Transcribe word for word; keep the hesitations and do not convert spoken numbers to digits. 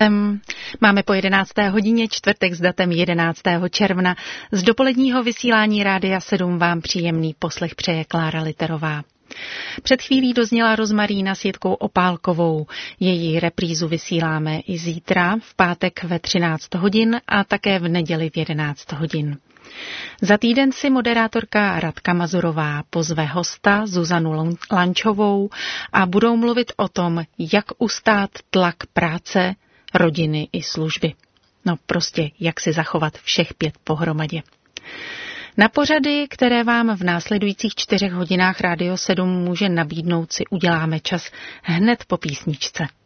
Máme po jedenácté hodině, čtvrtek s datem jedenáctého června. Z dopoledního vysílání Rádia sedm vám příjemný poslech přeje Klára Literová. Před chvílí dozněla Rozmarína s Jitkou Opálkovou. Její reprízu vysíláme i zítra, v pátek ve třináct hodin a také v neděli v jedenáct hodin. Za týden si moderátorka Radka Mazurová pozve hosta Zuzanu Lančovou a budou mluvit o tom, jak ustát tlak práce, rodiny i služby. No prostě, jak si zachovat všech pět pohromadě. Na pořady, které vám v následujících čtyřech hodinách Rádio sedm může nabídnout, si uděláme čas hned po písničce.